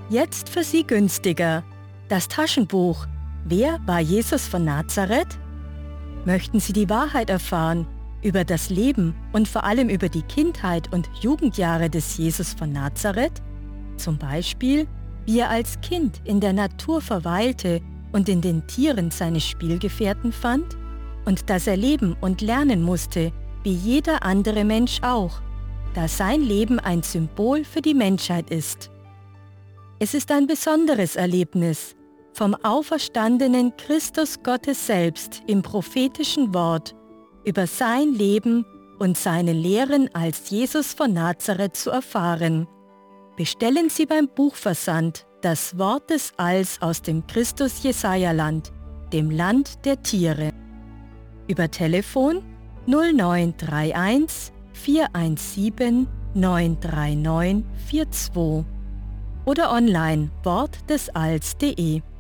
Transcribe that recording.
Jetzt für Sie günstiger. Das Taschenbuch Wer war Jesus von Nazareth? Möchten Sie die Wahrheit erfahren über das Leben und vor allem über die Kindheit und Jugendjahre des Jesus von Nazareth? Zum Beispiel, wie er als Kind in der Natur verweilte und in den Tieren seine Spielgefährten fand? Und dass er leben und lernen musste, wie jeder andere Mensch auch, da sein Leben ein Symbol für die Menschheit ist. Es ist ein besonderes Erlebnis, vom auferstandenen Christus Gottes selbst im prophetischen Wort über sein Leben und seine Lehren als Jesus von Nazareth zu erfahren. Bestellen Sie beim Buchversand das Wort des Alls aus dem Christus-Jesaja-Land, dem Land der Tiere. Über Telefon 0931 417 93942 oder online wortdesalls.de.